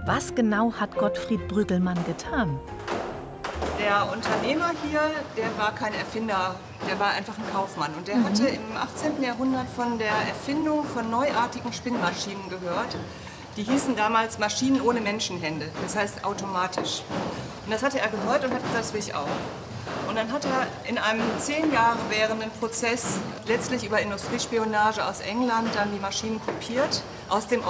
Was genau hat Gottfried Brüggelmann getan? Der Unternehmer hier, der war kein Erfinder, der war einfach ein Kaufmann. Und der hatte im 18. Jahrhundert von der Erfindung von neuartigen Spinnmaschinen gehört. Die hießen damals Maschinen ohne Menschenhände, das heißt automatisch. Und das hatte er gehört und hat gesagt, das will ich auch. Und dann hat er in einem 10 Jahre währenden Prozess letztlich über Industriespionage aus England dann die Maschinen kopiert aus dem